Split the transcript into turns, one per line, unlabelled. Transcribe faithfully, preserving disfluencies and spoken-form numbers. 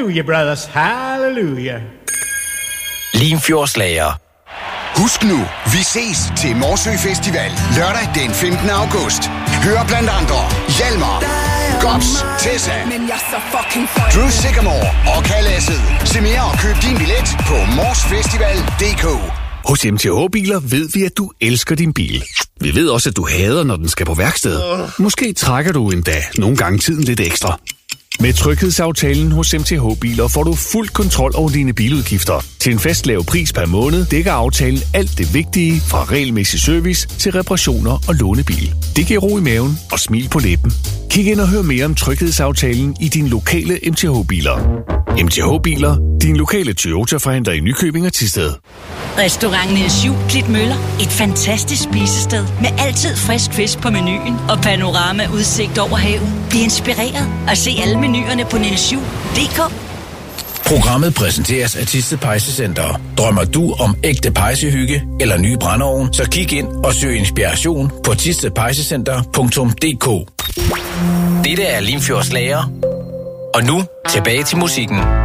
Hallelujah, brothers. Hallelujah.
Limfjordslager.
Husk nu, vi ses til Morsø Festival lørdag den femtende august. Hør blandt andre Hjalmar, Gops, Tessa, Drew Sycamore og Kalasset. Se mere og køb din billet på morsfestival punktum d k.
Hos M T H-biler ved vi, at du elsker din bil. Vi ved også, at du hader, når den skal på værksted. Måske trækker du endda nogle gange tiden lidt ekstra. Med tryghedsaftalen hos M T H-biler får du fuld kontrol over dine biludgifter. Til en fast lav pris per måned dækker aftalen alt det vigtige fra regelmæssig service til reparationer og lånebil. Det giver ro i maven og smil på læben. Kig ind og hør mere om tryghedsaftalen i dine lokale M T H-biler. M T H-biler, din lokale Toyota-forhandler i Nykøbing og Thisted.
Restaurant Niels Juel Klitmøller. Et fantastisk spisested med altid frisk fisk på menuen og panorama udsigt over havet. Bliv inspireret og se alle menuerne på niels juel punktum d k.
Programmet præsenteres af Thisted Pejsecenter. Drømmer du om ægte pejsehygge eller ny brændeovn, så kig ind og søg inspiration på thisted pejsecenter punktum d k. Dette er Limfjordslager. Og nu tilbage til musikken.